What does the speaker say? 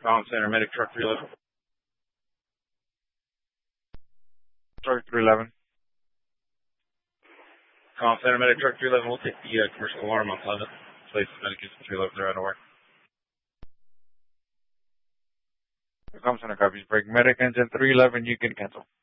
Collins Center, medic truck 311. Truck 311. Collins Center, medic truck 311. We'll take the commercial alarm on Plaza. Place medic is 311. They're out of work. Collins Center copies. Break medic engine 311. You can cancel.